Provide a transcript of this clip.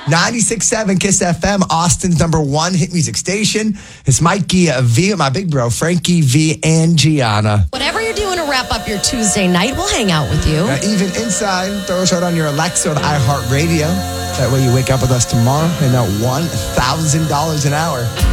96.7 Kiss FM, Austin's #1 hit music station. It's Mikey V, my big bro, Frankie V, and Gianna. Whatever you're doing to wrap up your Tuesday night, we'll hang out with you. Even inside, throw a shot on your Alexa or the iHeartRadio. That way you wake up with us tomorrow and that $1,000 an hour.